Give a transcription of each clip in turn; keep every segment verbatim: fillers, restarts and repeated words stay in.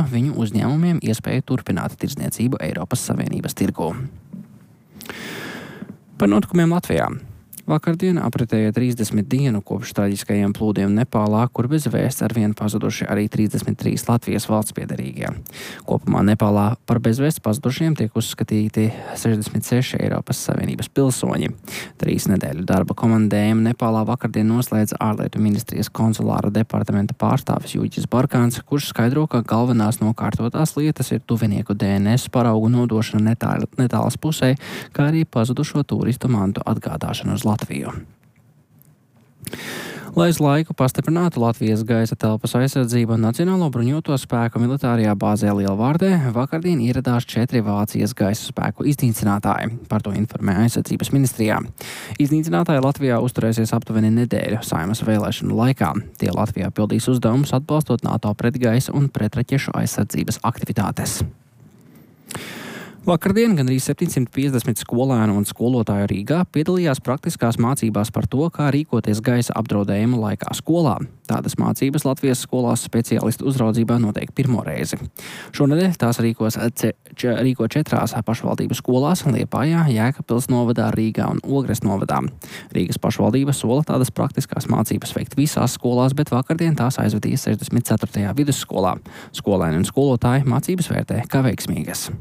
viņu uzņēmumiem iespēju turpināt tirdzniecību Eiropas Savienības tirgū. Par notikumiem Latvijā. Vakardien apritēja trīsdesmit dienu kopš traģiskajiem plūdiem Nepālā, kur bez vēsts arvien pazuduši arī trīsdesmit trīs Latvijas valsts piederīgie. Kopumā Nepālā par bezvēsts pazudušiem tiek uzskatīti sešdesmit seši Eiropas Savienības pilsoņi. Trīs nedēļu darba komandējumu Nepālā vakardien noslēdza ārlietu ministrijas konsulāra departamenta pārstāvis Juģis Barkāns, kurš skaidro, ka galvenās nokārtotās lietas ir tuvinieku D N S paraugu nodošana netālas pusē, kā arī pazudušo turistu mantu atgādāšana uz Latviju. Latviju. Lai uz laiku pastiprinātu Latvijas gaisa telpas aizsardzību, Nacionālo bruņoto spēku militārajā bāzē Lielvārdē vakardien ieradās četri Vācijas gaisa spēku iznīcinātāji. Par to informē aizsardzības ministrijā. Iznīcinātāji Latvijā uzturēsies aptuveni nedēļu Saeimas vēlēšanu laikā. Tie Latvijā pildīs uzdevumus atbalstot NATO pretgaisa un pretraķešu aizsardzības aktivitātes. Vakardien gandrīz septiņsimt piecdesmit skolēnu un skolotāju Rīgā piedalījās praktiskās mācībās par to, kā rīkoties gaisa apdraudējuma laikā skolā. Tādas mācības Latvijas skolās speciālistu uzraudzībā notiek pirmo reizi. Šonedēļ tās rīkos ce, č, rīko četrās pašvaldību skolās - Liepājā, Jēkabpils novadā, Rīgā un Ogres novadā. Rīgas pašvaldība sola tādas praktiskās mācības veikt visās skolās, bet vakardien tās aizvedīja sešdesmit ceturtajā vidusskolā. Skolēni un skolotāji mācības vērtē kā veiksmīgas.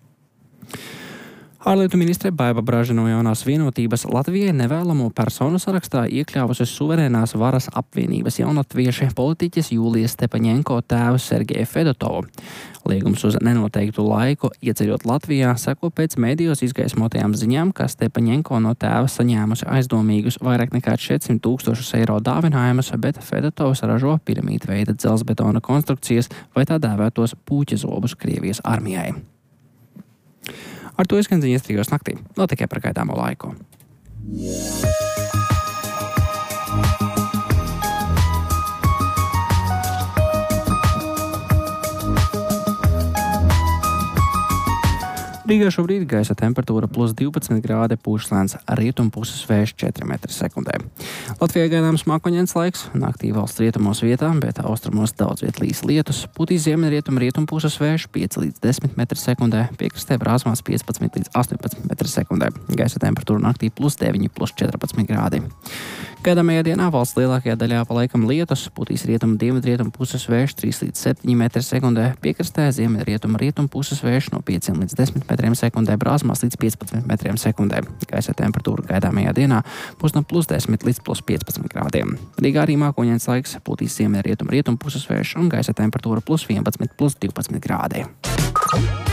Ārlietu ministre Baiba Braža no Jaunās vienotības Latvijai nevēlamo personu sarakstā iekļāvusi suverēnās varas apvienības jaunatvieša politiķes Jūlijas Stepaņenko tēvu Sergeju Fedotovu. Liegums uz nenoteiktu laiku ieceļot Latvijā seko pēc mēdījos izgaismotajām ziņām, ka Stepaņenko no tēva saņēmusi aizdomīgus vairāk nekā četrsimt tūkstošus eiro dāvinājumus, bet Fedotovs ražo piramīda veida dzelzbetona konstrukcijas vai tā dēvētos puķa zobus Krievijas armijai. Ar to izskan ziņas trijos naktī. Vēl tikai par gaidāmo laiku. Rīgā šobrīd gaisa temperatūra plus divpadsmit grādi, pūš lēns rietumpuses vējš četri metri sekundē. Latvijā gaidāms mākoņains laiks, naktī valsts rietumos vietā, bet austrumos daudz viet līs lietus, putīs ziemeļrietum rietumpuses vējš pieci līdz desmit metri sekundē, piekrastē brāzmās piecpadsmit līdz astoņpadsmit metri sekundē. Gaisa temperatūra naktī plus deviņi, plus četrpadsmit grādi. Gaidāmajā dienā valsts lielākajā daļā paliekam lietus, putīs rietumu dienvidrietumu puses vējš trīs līdz septiņi metri sekundē, piekrastē ziemeļrietumu rietumu puses vējš no pieciem līdz desmit metriem sekundē, brāzmās līdz piecpadsmit metriem sekundē. Gaisa temperatūra gaidāmajā dienā būs no plus desmit līdz plus piecpadsmit grādiem. Rīgā arī mākoņains laiks, putīs ziemeļrietumu rietumu puses vējš un gaisa temperatūra plus vienpadsmit, plus divpadsmit grādi.